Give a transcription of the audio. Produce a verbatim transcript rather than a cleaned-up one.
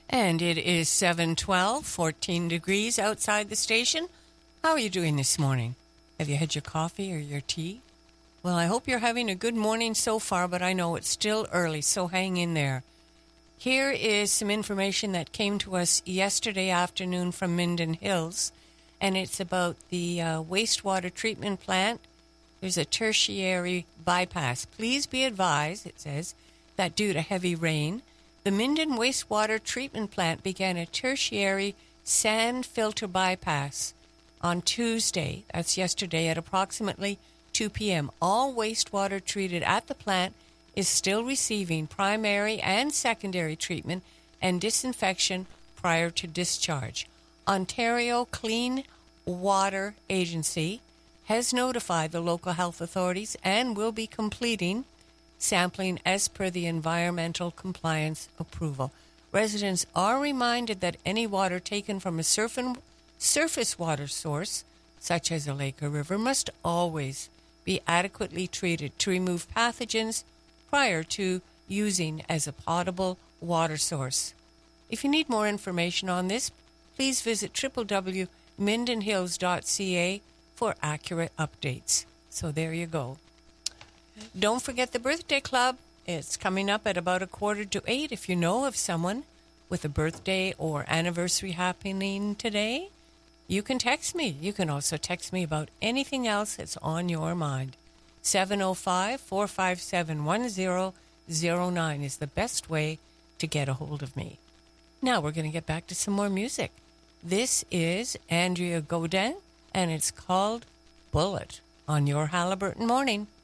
And it is seven twelve, fourteen degrees outside the station. How are you doing this morning? Have you had your coffee or your tea? Well, I hope you're having a good morning so far, but I know it's still early, so hang in there. Here is some information that came to us yesterday afternoon from Minden Hills, and it's about the uh, wastewater treatment plant. There's a tertiary bypass. Please be advised, it says, that due to heavy rain, the Minden Wastewater Treatment Plant began a tertiary sand filter bypass on Tuesday, that's yesterday, at approximately two p.m. All wastewater treated at the plant is still receiving primary and secondary treatment and disinfection prior to discharge. Ontario Clean Water Agency has notified the local health authorities and will be completing sampling as per the environmental compliance approval. Residents are reminded that any water taken from a surf- surface water source, such as a lake or river, must always be adequately treated to remove pathogens prior to using as a potable water source. If you need more information on this, please visit w w w dot minden hills dot c a for accurate updates. So there you go. Don't forget the birthday club. It's coming up at about a quarter to eight. If you know of someone with a birthday or anniversary happening today, you can text me. You can also text me about anything else that's on your mind. seven oh five, four five seven, one oh oh nine is the best way to get a hold of me. Now we're going to get back to some more music. This is Andrea Godin, and it's called Bullet on your Halliburton Morning.